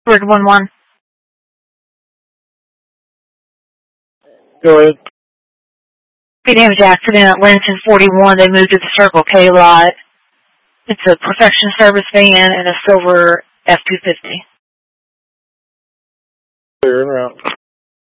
Bird 1-1. Go ahead. The damage accident at Linton 41. They moved to the Circle K lot. It's a Perfection Service van and a silver F-250. Clear en route.